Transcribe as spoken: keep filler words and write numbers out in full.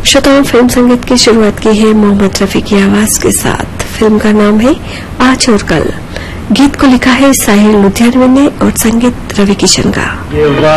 श्रोताओं, फिल्म संगीत की शुरुआत की है मोहम्मद रफी की आवाज के साथ। फिल्म का नाम है आज और कल। गीत को लिखा है साहिल लुधियानवी ने और संगीत रवि किशन का। ये